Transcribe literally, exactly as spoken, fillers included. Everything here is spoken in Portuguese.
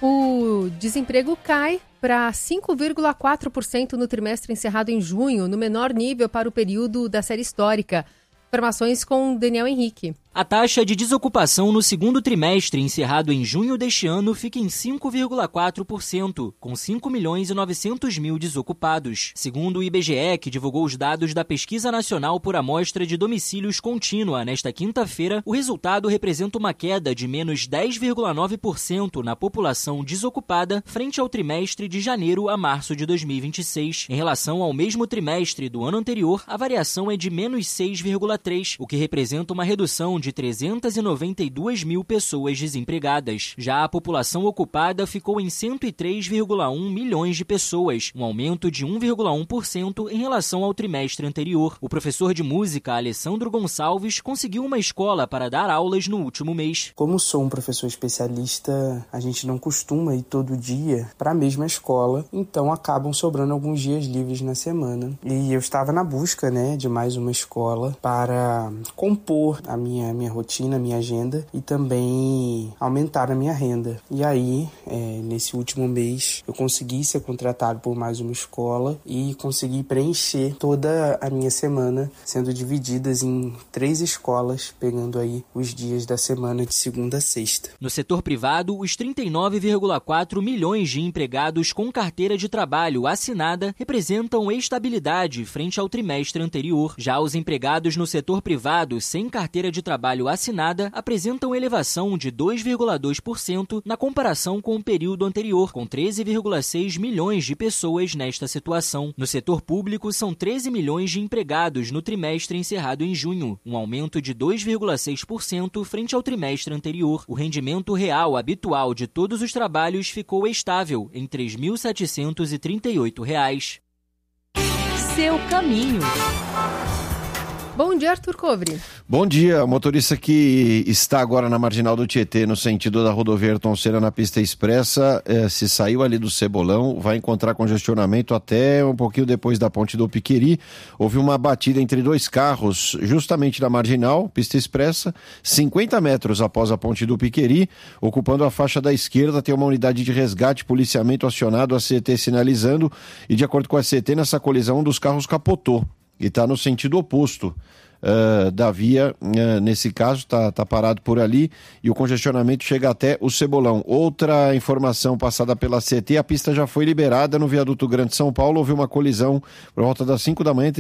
O desemprego cai para cinco vírgula quatro por cento no trimestre encerrado em junho, no menor nível para o período da série histórica. Informações com Daniel Henrique. A taxa de desocupação no segundo trimestre, encerrado em junho deste ano, fica em cinco vírgula quatro por cento, com cinco milhões e novecentos mil desocupados. Segundo o I B G E, que divulgou os dados da Pesquisa Nacional por Amostra de Domicílios Contínua nesta quinta-feira, o resultado representa uma queda de menos dez vírgula nove por cento na população desocupada frente ao trimestre de janeiro a março de dois mil e vinte e seis. Em relação ao mesmo trimestre do ano anterior, a variação é de menos seis vírgula três por cento, o que representa uma redução de de trezentas e noventa e duas mil pessoas desempregadas. Já a população ocupada ficou em cento e três vírgula um milhões de pessoas, um aumento de um vírgula um por cento em relação ao trimestre anterior. O professor de música, Alessandro Gonçalves, conseguiu uma escola para dar aulas no último mês. Como sou um professor especialista, a gente não costuma ir todo dia para a mesma escola, então acabam sobrando alguns dias livres na semana. E eu estava na busca, né, de mais uma escola para compor a minha minha rotina, minha agenda e também aumentar a minha renda. E aí, é, nesse último mês, eu consegui ser contratado por mais uma escola e consegui preencher toda a minha semana, sendo divididas em três escolas, pegando aí os dias da semana de segunda a sexta. No setor privado, os trinta e nove vírgula quatro milhões de empregados com carteira de trabalho assinada representam estabilidade frente ao trimestre anterior. Já os empregados no setor privado sem carteira de trabalho assinada apresentam elevação de dois vírgula dois por cento na comparação com o período anterior, com treze vírgula seis milhões de pessoas nesta situação. No setor público, são treze milhões de empregados no trimestre encerrado em junho, um aumento de dois vírgula seis por cento frente ao trimestre anterior. O rendimento real habitual de todos os trabalhos ficou estável em três mil setecentos e trinta e oito reais. Seu caminho. Bom dia, Arthur Covre. Bom dia, motorista que está agora na Marginal do Tietê, no sentido da rodovia Ayrton Senna na pista expressa, eh, se saiu ali do Cebolão, vai encontrar congestionamento até um pouquinho depois da ponte do Piqueri. Houve uma batida entre dois carros, justamente na Marginal, pista expressa, cinquenta metros após a ponte do Piqueri, ocupando a faixa da esquerda, tem uma unidade de resgate, policiamento acionado, a C T sinalizando, e de acordo com a C T, nessa colisão um dos carros capotou. E está no sentido oposto uh, da via, uh, nesse caso, está tá parado por ali e o congestionamento chega até o Cebolão. Outra informação passada pela C T, a pista já foi liberada no viaduto Grande São Paulo, houve uma colisão por volta das cinco da manhã